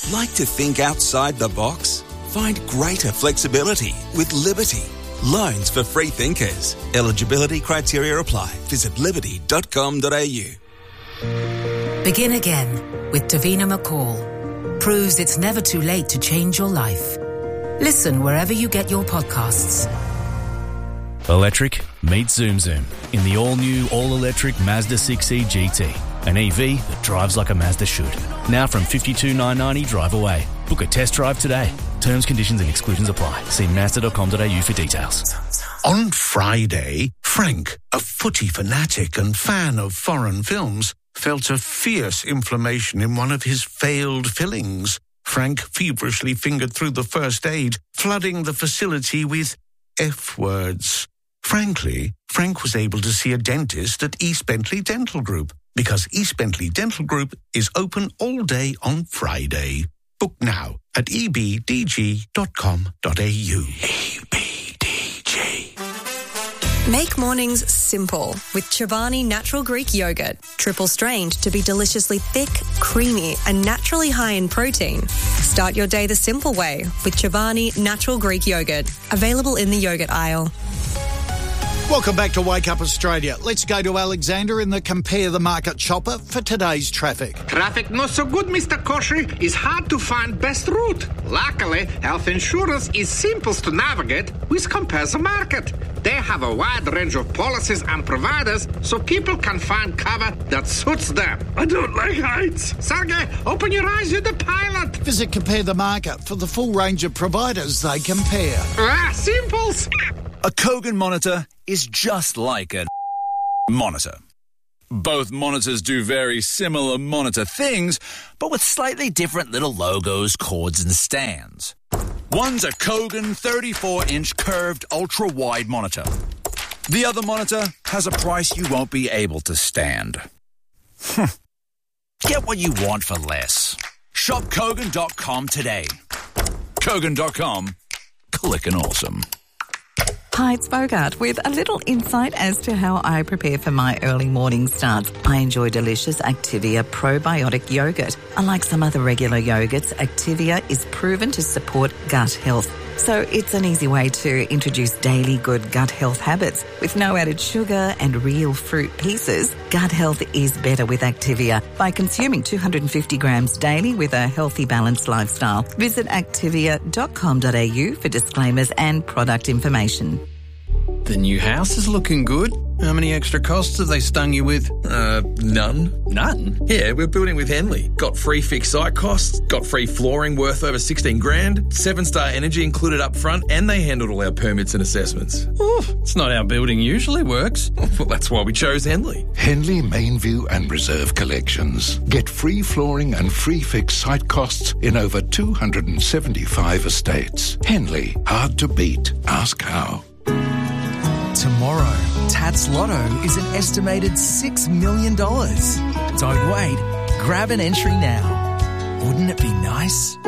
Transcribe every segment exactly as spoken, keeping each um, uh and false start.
Like to think outside the box? Find greater flexibility with Liberty. Loans for free thinkers. Eligibility criteria apply. Visit liberty dot com dot a u. Begin again with Davina McCall. Proves it's never too late to change your life. Listen wherever you get your podcasts. Electric meets Zoom Zoom in the all-new, all-electric Mazda six E G T. An E V that drives like a Mazda should. Now from fifty-two thousand nine hundred ninety drive away. Book a test drive today. Terms, conditions and exclusions apply. See mazda dot com dot a u for details. On Friday, Frank, a footy fanatic and fan of foreign films, felt a fierce inflammation in one of his failed fillings. Frank feverishly fingered through the first aid, flooding the facility with F-words. Frankly, Frank was able to see a dentist at East Bentley Dental Group because East Bentley Dental Group is open all day on Friday. Book now at e b d g dot com dot a u. E B D G. Make mornings simple with Chobani Natural Greek Yogurt. Triple strained to be deliciously thick, creamy and naturally high in protein. Start your day the simple way with Chobani Natural Greek Yogurt. Available in the yogurt aisle. Welcome back to Wake Up Australia. Let's go to Alexander in the Compare the Market chopper for today's traffic. Traffic not so good, Mister Koshy. It's hard to find best route. Luckily, health insurance is simple to navigate with Compare the Market. They have a wide range of policies and providers so people can find cover that suits them. I don't like heights. Sergey, open your eyes, you're the pilot. Visit Compare the Market for the full range of providers they compare. Ah, simples. A Kogan monitor is just like a monitor. Both monitors do very similar monitor things, but with slightly different little logos, cords, and stands. One's a Kogan thirty-four inch curved ultra-wide monitor. The other monitor has a price you won't be able to stand. Get what you want for less. Shop Kogan dot com today. Kogan dot com. Clickin' awesome. Hi, it's Bogart with a little insight as to how I prepare for my early morning starts. I enjoy delicious Activia probiotic yogurt. Unlike some other regular yogurts, Activia is proven to support gut health. So it's an easy way to introduce daily good gut health habits. With no added sugar and real fruit pieces, gut health is better with Activia by consuming two hundred fifty grams daily with a healthy, balanced lifestyle. Visit activia dot com dot a u for disclaimers and product information. The new house is looking good. How many extra costs have they stung you with? Uh, none. None? Yeah, we're building with Henley. Got free fixed site costs, got free flooring worth over sixteen grand, seven-star energy included up front, and they handled all our permits and assessments. Ooh, it's not how building usually works. Well, that's why we chose Henley. Henley, Mainview and Reserve Collections. Get free flooring and free fixed site costs in over two hundred seventy-five estates. Henley, hard to beat. Ask how. Tomorrow, Tats Lotto is an estimated six million dollars. Don't wait. Grab an entry now. Wouldn't it be nice?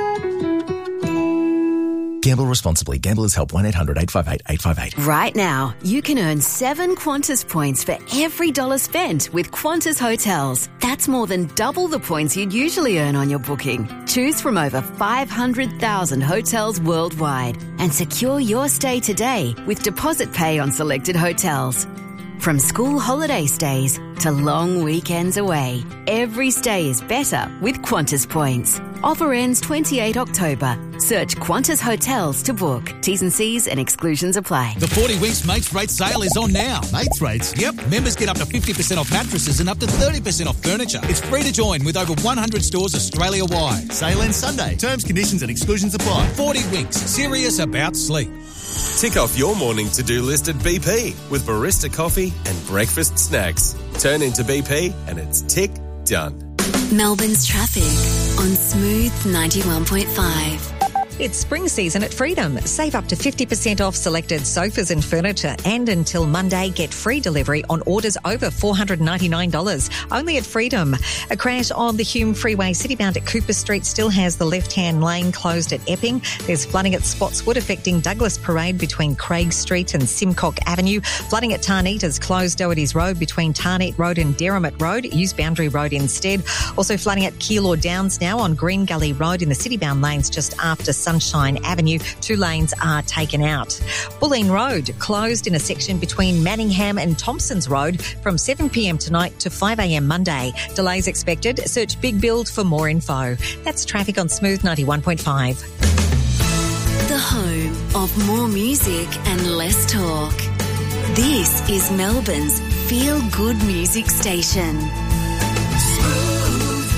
Gamble responsibly. Gamblers Help one eight hundred eight five eight eight five eight. Right now, you can earn seven Qantas points for every dollar spent with Qantas Hotels. That's more than double the points you'd usually earn on your booking. Choose from over five hundred thousand hotels worldwide and secure your stay today with deposit pay on selected hotels. From school holiday stays to long weekends away, every stay is better with Qantas points. Offer ends twenty-eighth of October. Search Qantas Hotels to book. T's and C's and exclusions apply. The forty Winks Mates Rate sale is on now. Mates Rates? Yep. Members get up to fifty percent off mattresses and up to thirty percent off furniture. It's free to join with over one hundred stores Australia-wide. Sale ends Sunday. Terms, conditions and exclusions apply. forty Winks. Serious about sleep. Tick off your morning to-do list at B P with barista coffee and breakfast snacks. Turn into B P and it's tick done. Melbourne's traffic on Smooth ninety-one point five. It's spring season at Freedom. Save up to fifty percent off selected sofas and furniture, and until Monday, get free delivery on orders over four hundred ninety-nine dollars. Only at Freedom. A crash on the Hume Freeway citybound at Cooper Street still has the left-hand lane closed at Epping. There's flooding at Spotswood affecting Douglas Parade between Craig Street and Simcock Avenue. Flooding at Tarneit has closed Doherty's Road between Tarneit Road and Derrimut Road. Use Boundary Road instead. Also flooding at Keilor Downs now on Green Gully Road in the citybound lanes just after Sunshine Avenue. Two lanes are taken out. Bulleen Road closed in a section between Manningham and Thompsons Road from seven p m tonight to five a m Monday. Delays expected. Search Big Build for more info. That's traffic on Smooth ninety-one point five. The home of more music and less talk. This is Melbourne's Feel Good Music Station. Smooth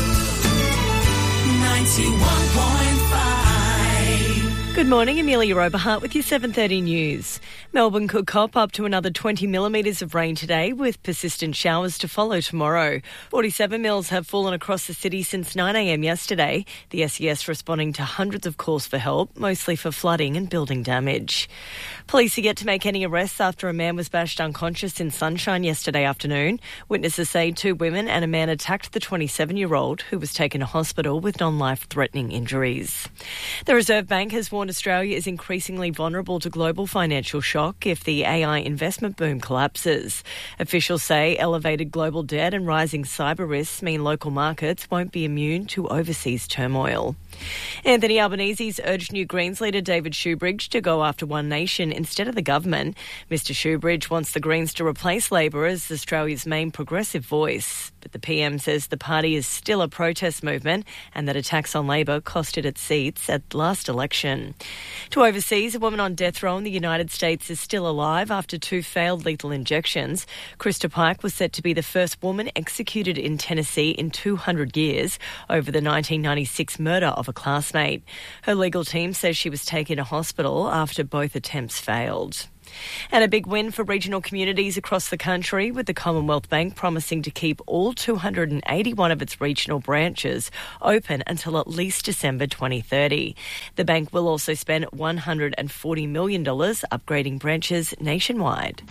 ninety-one point five. Good morning, Amelia Oberhart with your seven thirty news. Melbourne could cop up to another twenty millimetres of rain today, with persistent showers to follow tomorrow. forty-seven mils have fallen across the city since nine a m yesterday. The S E S responding to hundreds of calls for help, mostly for flooding and building damage. Police are yet to make any arrests after a man was bashed unconscious in Sunshine yesterday afternoon. Witnesses say two women and a man attacked the twenty-seven-year-old, who was taken to hospital with non-life-threatening injuries. The Reserve Bank has warned Australia is increasingly vulnerable to global financial shock if the A I investment boom collapses. Officials say elevated global debt and rising cyber risks mean local markets won't be immune to overseas turmoil. Anthony Albanese's urged New Greens leader David Shoebridge to go after One Nation instead of the government. Mister Shoebridge wants the Greens to replace Labor as Australia's main progressive voice. But the P M says the party is still a protest movement and that attacks on Labor costed it seats at the last election. To overseas, a woman on death row in the United States is still alive after two failed lethal injections. Krista Pike was set to be the first woman executed in Tennessee in two hundred years over the nineteen ninety-six murder of a classmate. Her legal team says she was taken to hospital after both attempts failed. And a big win for regional communities across the country, with the Commonwealth Bank promising to keep all two hundred eighty-one of its regional branches open until at least December twenty thirty. The bank will also spend one hundred forty million dollars upgrading branches nationwide.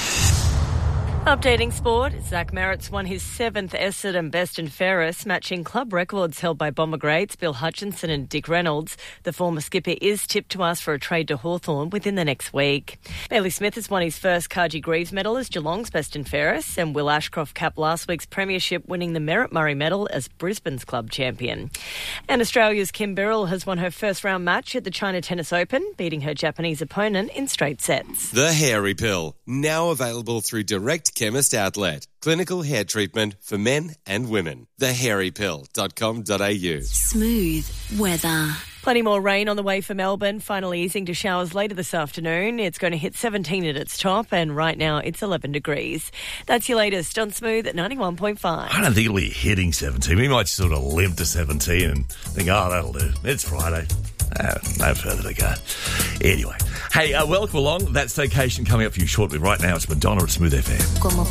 Updating sport, Zach Merritt's won his seventh Essendon Best and Fairest, matching club records held by Bomber greats Bill Hutchinson and Dick Reynolds. The former skipper is tipped to ask for a trade to Hawthorn within the next week. Bailey Smith has won his first Carji Greaves medal as Geelong's Best and Fairest, and Will Ashcroft capped last week's premiership, winning the Merritt Murray medal as Brisbane's club champion. And Australia's Kim Birrell has won her first round match at the China Tennis Open, beating her Japanese opponent in straight sets. The Hairy Pill, now available through Direct Chemist Outlet. Clinical hair treatment for men and women. the hairy pill dot com dot a u. Smooth weather. Plenty more rain on the way for Melbourne, finally easing to showers later this afternoon. It's going to hit seventeen at its top, and right now it's eleven degrees. That's your latest on Smooth at ninety-one point five. I don't think it'll be hitting seventeen. We might sort of limp to seventeen and think, oh, that'll do. It's Friday. Uh, no further to go. Anyway, hey, uh, welcome along. That's Vacation coming up for you shortly. Right now, it's Madonna at Smooth F M. Como